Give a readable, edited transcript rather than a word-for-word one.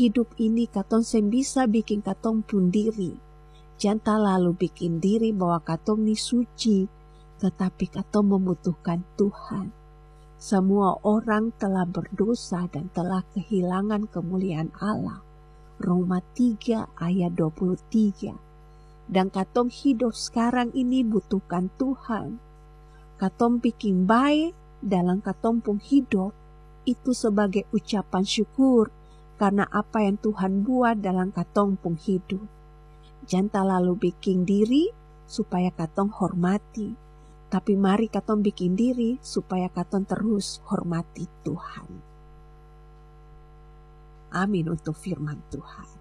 hidup ini katong sen bisa bikin katong pun diri. Jangan lalu bikin diri bahwa katong ni suci, tetapi katong membutuhkan Tuhan. Semua orang telah berdosa dan telah kehilangan kemuliaan Allah. Roma 3 ayat 23. Dan katong hidup sekarang ini butuhkan Tuhan. Katong bikin baik dalam katong pun hidup itu sebagai ucapan syukur karena apa yang Tuhan buat dalam katong pun hidup. Jangan lalu bikin diri supaya katong hormati, tapi mari katong bikin diri supaya katong terus hormati Tuhan. Amin untuk firman Tuhan.